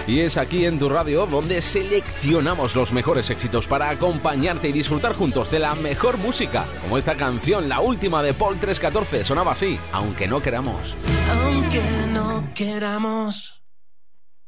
Y es aquí en tu radio donde seleccionamos los mejores éxitos para acompañarte y disfrutar juntos de la mejor música. Como esta canción, la última de Paul 314, sonaba así, aunque no queramos. Aunque no queramos.